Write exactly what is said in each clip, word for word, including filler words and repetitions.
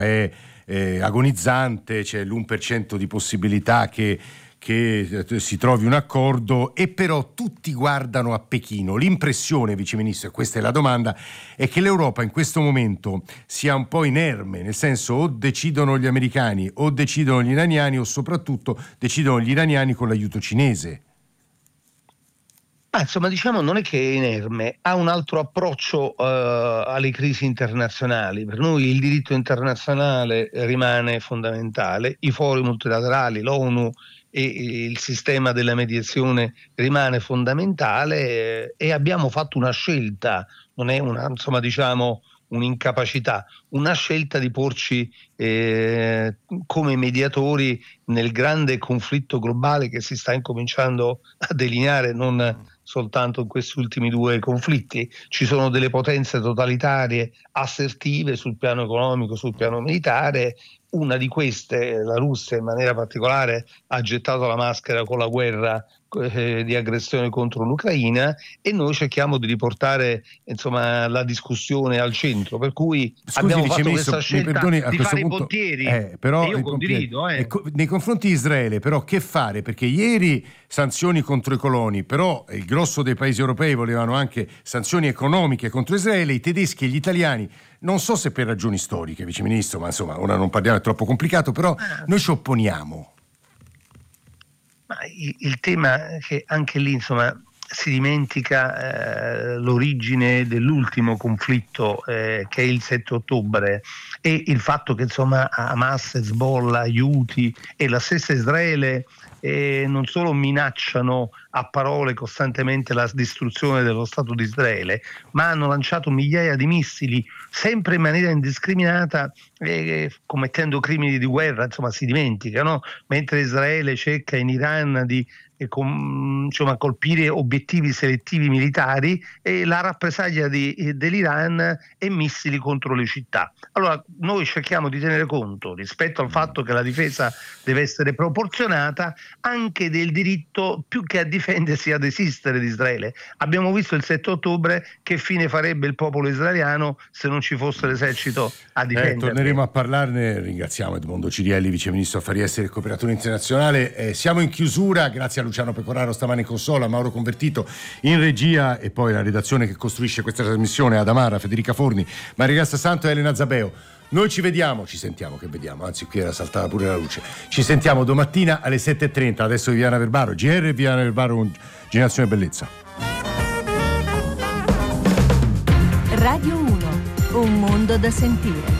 è eh, agonizzante, c'è l'uno per cento di possibilità che che si trovi un accordo, e però tutti guardano a Pechino. L'impressione, Vice Ministro, e questa è la domanda, è che l'Europa in questo momento sia un po' inerme, nel senso o decidono gli americani o decidono gli iraniani, o soprattutto decidono gli iraniani con l'aiuto cinese. Ah, insomma, diciamo, non è che è inerme, ha un altro approccio uh, alle crisi internazionali. Per noi il diritto internazionale rimane fondamentale, i fori multilaterali, l'ONU e il sistema della mediazione rimane fondamentale, e abbiamo fatto una scelta, non è una, insomma, diciamo, un'incapacità, una scelta di porci eh, come mediatori nel grande conflitto globale che si sta incominciando a delineare, non soltanto in questi ultimi due conflitti. Ci sono delle potenze totalitarie assertive sul piano economico, sul piano militare. Una di queste, la Russia in maniera particolare, ha gettato la maschera con la guerra eh, di aggressione contro l'Ucraina, e noi cerchiamo di riportare, insomma, la discussione al centro, per cui Scusi, abbiamo Vice fatto Ministro, questa scelta perdoni, a di questo fare punto, i pontieri, eh, però, e io condivido eh. ecco, nei confronti di Israele però che fare? Perché ieri sanzioni contro i coloni, però il grosso dei paesi europei volevano anche sanzioni economiche contro Israele, i tedeschi e gli italiani, non so se per ragioni storiche, Vice Ministro, ma insomma ora non parliamo, è troppo complicato, però noi ci opponiamo. Ma il, il tema è che anche lì, insomma, si dimentica eh, l'origine dell'ultimo conflitto eh, che è il sette ottobre, e il fatto che, insomma, Hamas, Hezbollah, Houthi e la stessa Israele eh, non solo minacciano a parole costantemente la distruzione dello Stato di Israele, ma hanno lanciato migliaia di missili sempre in maniera indiscriminata, eh, commettendo crimini di guerra. Insomma, si dimentica, no? Mentre Israele cerca in Iran di e con, insomma, colpire obiettivi selettivi militari, e la rappresaglia di, dell'Iran è missili contro le città. Allora noi cerchiamo di tenere conto, rispetto al fatto che la difesa deve essere proporzionata, anche del diritto, più che a difendersi, ad esistere di Israele. Abbiamo visto il sette ottobre che fine farebbe il popolo israeliano se non ci fosse l'esercito a difendersi. Eh, torneremo a parlarne. Ringraziamo Edmondo Cirielli, Vice Ministro Affari Esteri e Cooperazione Internazionale. Eh, siamo in chiusura, grazie a Luciano Pecoraro stamane in consola, Mauro Convertito in regia, e poi la redazione che costruisce questa trasmissione, Adamara, Federica Forni, Maria Grazia Santo e Elena Zabeo. Noi ci vediamo, ci sentiamo, che vediamo, anzi qui era saltata pure la luce. Ci sentiamo domattina alle sette e trenta, adesso Viviana Verbaro, G R e Viviana Verbaro con Generazione Bellezza. Radio uno, un mondo da sentire.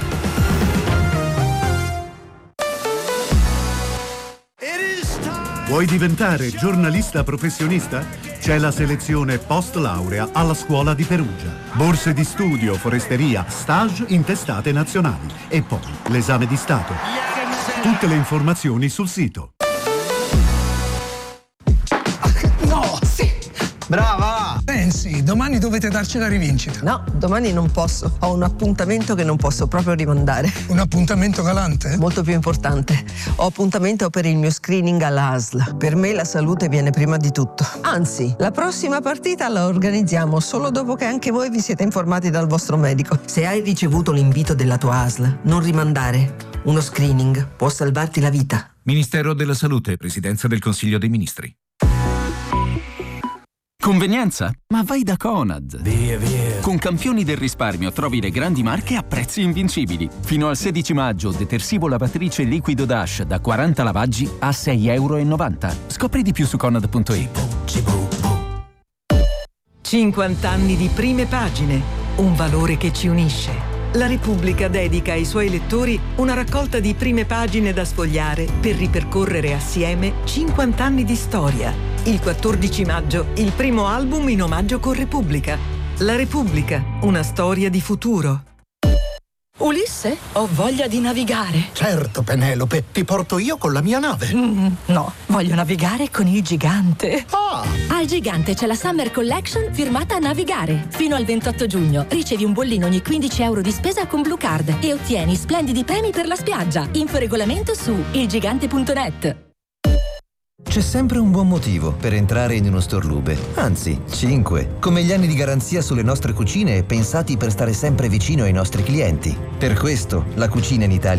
Vuoi diventare giornalista professionista? C'è la selezione post laurea alla Scuola di Perugia. Borse di studio, foresteria, stage in testate nazionali e poi l'esame di Stato. Tutte le informazioni sul sito. No, sì! Brava! Pensi, domani dovete darci la rivincita. No, domani non posso. Ho un appuntamento che non posso proprio rimandare. Un appuntamento galante? Molto più importante. Ho appuntamento per il mio screening all'A S L. Per me la salute viene prima di tutto. Anzi, la prossima partita la organizziamo solo dopo che anche voi vi siete informati dal vostro medico. Se hai ricevuto l'invito della tua A S L, non rimandare. Uno screening può salvarti la vita. Ministero della Salute, Presidenza del Consiglio dei Ministri. Convenienza? Ma vai da Conad! Via, via! Con Campioni del Risparmio trovi le grandi marche a prezzi invincibili. Fino al sedici maggio, detersivo lavatrice liquido Dash da quaranta lavaggi a sei virgola novanta euro. Scopri di più su conad punto it. cinquanta anni di prime pagine, un valore che ci unisce. La Repubblica dedica ai suoi lettori una raccolta di prime pagine da sfogliare per ripercorrere assieme cinquanta anni di storia. Il quattordici maggio, il primo album in omaggio con Repubblica. La Repubblica, una storia di futuro. Ulisse, ho voglia di navigare. Certo, Penelope, ti porto io con la mia nave. Mm, no, voglio navigare con il Gigante. Ah! Al Gigante c'è la Summer Collection firmata a Navigare. Fino al ventotto giugno ricevi un bollino ogni quindici euro di spesa con Blue Card e ottieni splendidi premi per la spiaggia. Info regolamento su ilgigante punto net. C'è sempre un buon motivo per entrare in uno Storlube, anzi, cinque, come gli anni di garanzia sulle nostre cucine pensati per stare sempre vicino ai nostri clienti. Per questo, la cucina in Italia